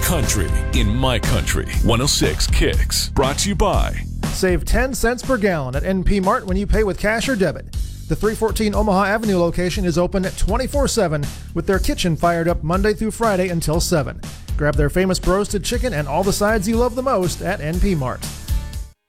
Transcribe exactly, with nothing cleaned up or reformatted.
country in my country. one oh six Kicks. Brought to you by. Save ten cents per gallon at N P Mart when you pay with cash or debit. The three fourteen Omaha Avenue location is open twenty-four seven with their kitchen fired up Monday through Friday until seven. Grab their famous roasted chicken and all the sides you love the most at N P Mart.